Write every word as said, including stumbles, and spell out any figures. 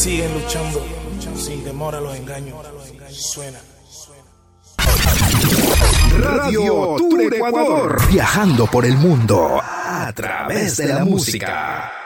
Siguen luchando sin temor a los engaños. Suena. Radio Tour Ecuador. Viajando por el mundo a través de la música.